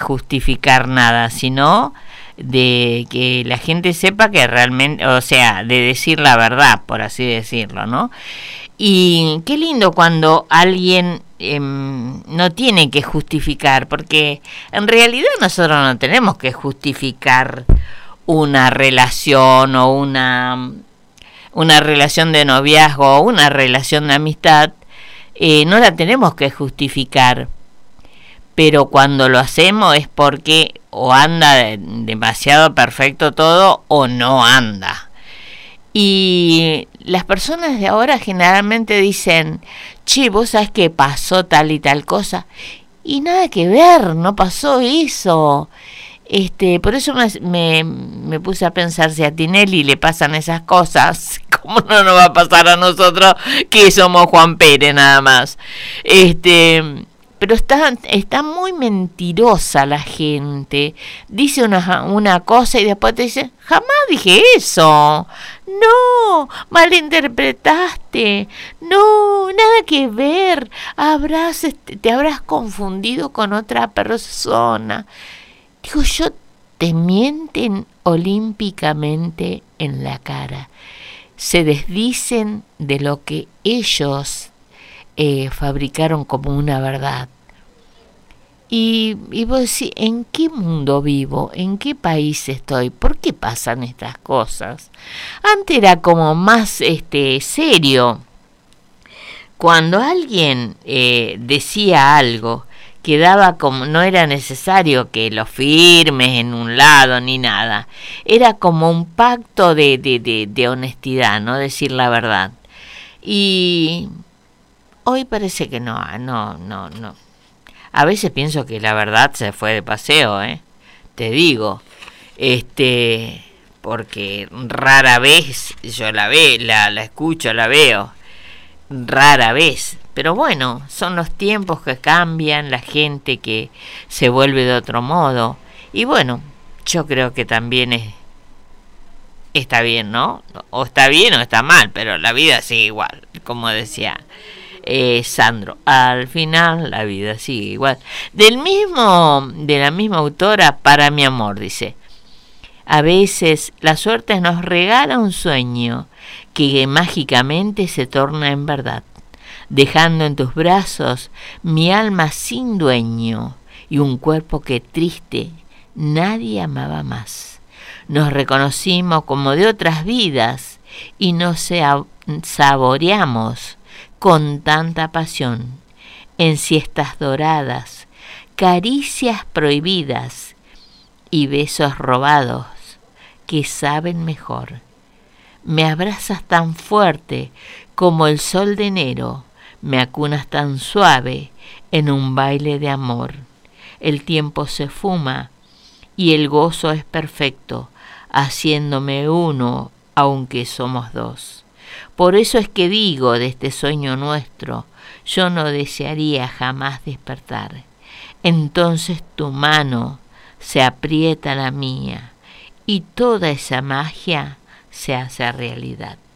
justificar nada, sino de que la gente sepa que realmente, o sea, de decir la verdad, por así decirlo, ¿no? Y qué lindo cuando alguien no tiene que justificar, porque en realidad nosotros no tenemos que justificar una relación o una relación de noviazgo o una relación de amistad, no la tenemos que justificar, pero cuando lo hacemos es porque o anda demasiado perfecto todo o no anda. Y las personas de ahora generalmente dicen, che, vos sabés que pasó tal y tal cosa, y nada que ver, no pasó eso. Por eso me puse a pensar, si a Tinelli le pasan esas cosas, ¿cómo no nos va a pasar a nosotros que somos Juan Pérez nada más? Pero está muy mentirosa la gente. Dice una cosa y después te dice, jamás dije eso. No, malinterpretaste. No, nada que ver. Te habrás confundido con otra persona. Digo yo, te mienten olímpicamente en la cara. Se desdicen de lo que ellos fabricaron como una verdad. Y vos decís, ¿en qué mundo vivo? ¿En qué país estoy? ¿Por qué pasan estas cosas? Antes era como más serio. Cuando alguien decía algo, quedaba como, no era necesario que lo firmes en un lado ni nada. Era como un pacto de honestidad, ¿no? Decir la verdad. Y hoy parece que no. A veces pienso que la verdad se fue de paseo, te digo. Porque rara vez yo la escucho, la veo. Rara vez. Pero bueno, son los tiempos que cambian, la gente que se vuelve de otro modo. Y bueno, yo creo que también está bien, ¿no? O está bien o está mal, pero la vida sigue igual, como decía Sandro. Al final la vida sigue igual. De la misma autora, Para mi amor, dice: a veces la suerte nos regala un sueño que mágicamente se torna en verdad, dejando en tus brazos mi alma sin dueño y un cuerpo que triste nadie amaba más. Nos reconocimos como de otras vidas y nos saboreamos con tanta pasión en siestas doradas, caricias prohibidas y besos robados que saben mejor. Me abrazas tan fuerte como el sol de enero, me acunas tan suave en un baile de amor. El tiempo se fuma y el gozo es perfecto, haciéndome uno aunque somos dos. Por eso es que digo de este sueño nuestro, yo no desearía jamás despertar. Entonces tu mano se aprieta la mía y toda esa magia se hace realidad.